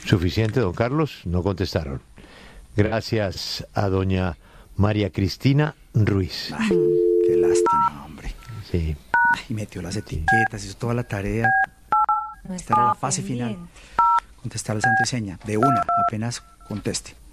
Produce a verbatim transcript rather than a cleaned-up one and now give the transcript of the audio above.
Suficiente, don Carlos, no contestaron. Gracias a doña María Cristina Ruiz. Ay, qué lástima, hombre. Sí. Y metió las etiquetas, hizo toda la tarea. No Esta era la estaba fase pendiente. final. Contestar al santo y seña, de una, apenas conteste.